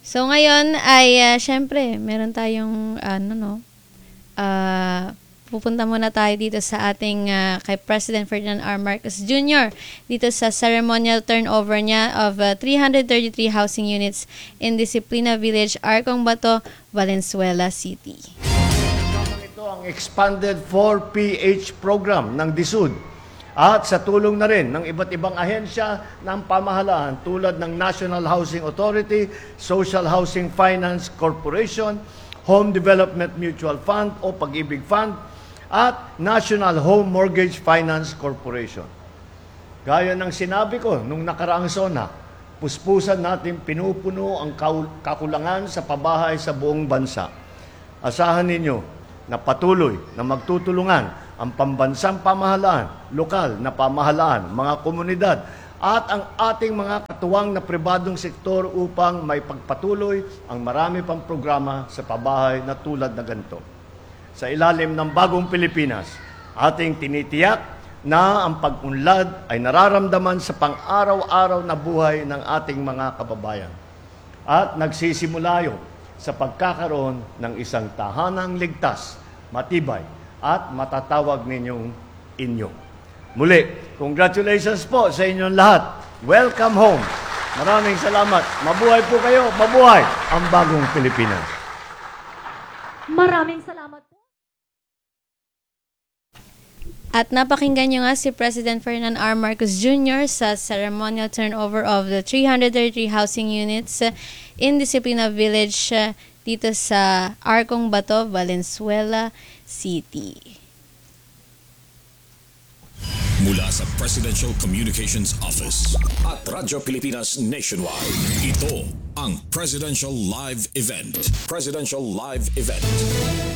So ngayon ay syempre, meron tayong pupunta muna tayo dito sa ating kay President Ferdinand R. Marcos Jr. dito sa ceremonial turnover niya of 333 housing units in Disciplina Village, Arcong Bato, Valenzuela City. Ito ang expanded 4PH program ng DSUD at sa tulong na rin ng iba't ibang ahensya ng pamahalaan tulad ng National Housing Authority, Social Housing Finance Corporation, Home Development Mutual Fund o Pag-ibig Fund, at National Home Mortgage Finance Corporation. Gaya ng sinabi ko nung nakaraang SONA, puspusan natin pinupuno ang kakulangan sa pabahay sa buong bansa. Asahan ninyo na patuloy na magtutulungan ang pambansang pamahalaan, lokal na pamahalaan, mga komunidad, at ang ating mga katuwang na pribadong sektor upang may pagpatuloy ang marami pang programa sa pabahay na tulad na ganito. Sa ilalim ng bagong Pilipinas, ating tinitiyak na ang pag-unlad ay nararamdaman sa pang-araw-araw na buhay ng ating mga kababayan. At nagsisimula yun sa pagkakaroon ng isang tahanang ligtas, matibay, at matatawag ninyong inyo. Muli, congratulations po sa inyong lahat. Welcome home. Maraming salamat. Mabuhay po kayo. Mabuhay ang bagong Pilipinas. Maraming salamat po. At napakinggan nyo nga si President Ferdinand R. Marcos Jr. sa ceremonial turnover of the 333 housing units in Disciplina Village dito sa Arcong Bato, Valenzuela City. Mula sa Presidential Communications Office at Radyo Pilipinas Nationwide, ito ang Presidential Live Event. Presidential Live Event.